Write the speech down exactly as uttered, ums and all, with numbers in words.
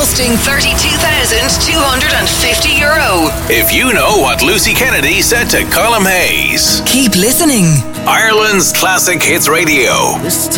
costing thirty-two thousand two hundred fifty euro. If you know what Lucy Kennedy said to Colm Hayes. Keep listening. Ireland's Classic Hits Radio.